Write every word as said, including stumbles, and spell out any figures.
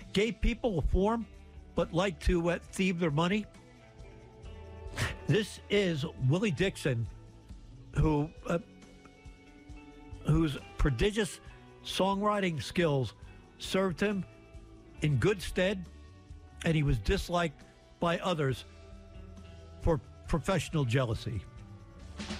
gay people a form, but like to uh, thieve their money. This is Willie Dixon, who uh, whose prodigious songwriting skills served him in good stead, and he was disliked by others for professional jealousy.